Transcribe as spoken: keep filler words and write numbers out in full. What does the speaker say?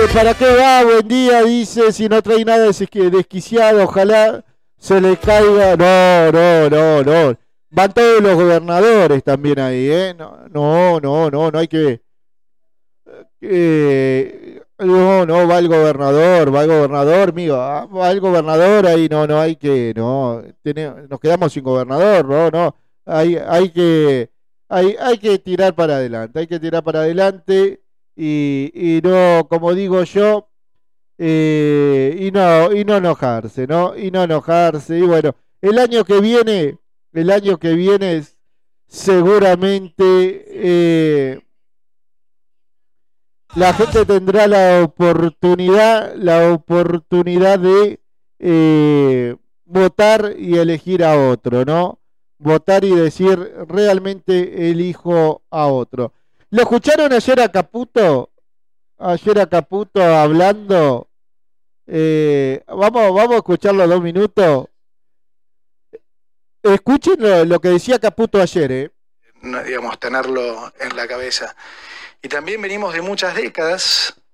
¿para qué va? Buen día, dice, si no trae nada desquiciado, ojalá se le caiga. No, no, no, no. Van todos los gobernadores también ahí, ¿eh? No, no, no, no, no hay que... Eh, no, no, va el gobernador, va el gobernador, amigo, ah, va el gobernador ahí, no, no hay que, no, tiene, nos quedamos sin gobernador, no, no, hay, hay que, hay, hay que tirar para adelante, hay que tirar para adelante y, y no, como digo yo, eh, y no, y no enojarse, ¿no? Y no enojarse, y bueno, el año que viene, el año que viene seguramente eh, la gente tendrá la oportunidad, la oportunidad de eh, votar y elegir a otro, ¿no? Votar y decir, realmente elijo a otro. ¿Lo escucharon ayer a Caputo? Ayer a Caputo hablando. Eh, vamos, vamos a escucharlo dos minutos. Escuchen lo, lo que decía Caputo ayer, ¿eh? No, digamos, tenerlo en la cabeza. Y también venimos de muchas décadas